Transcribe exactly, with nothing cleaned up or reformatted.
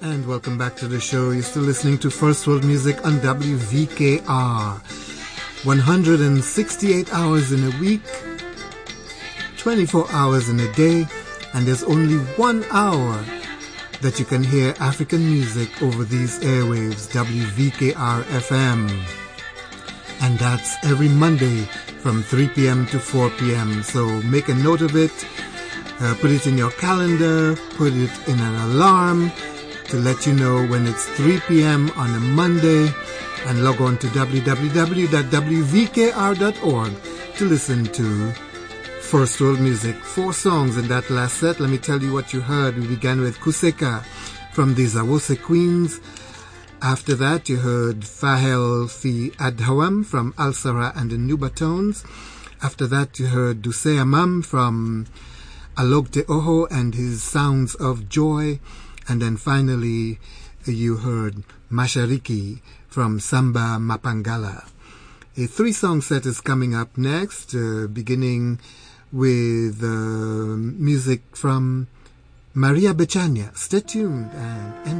And welcome back to the show. You're still listening to First World Music on W V K R. one hundred sixty-eight hours in a week, twenty-four hours in a day, and there's only one hour that you can hear African music over these airwaves, W V K R F M. And that's every Monday from three p.m. to four p.m. So make a note of it, uh, put it in your calendar, put it in an alarm to let you know when it's three p.m. on a Monday, and log on to w w w dot w v k r dot org to listen to First World Music. Four songs in that last set. Let me tell you what you heard. We began with Kuseka from the Zawose Queens. After that, you heard Fahel Fi Adhawam from Al-Sara and the Nuba Tones. After that, you heard Duse Amam from Alogte Oho and his Sounds of Joy. And then finally, you heard Mashariki from Samba Mapangala. A three-song set is coming up next, uh, beginning with uh, music from Maria Bechania. Stay tuned and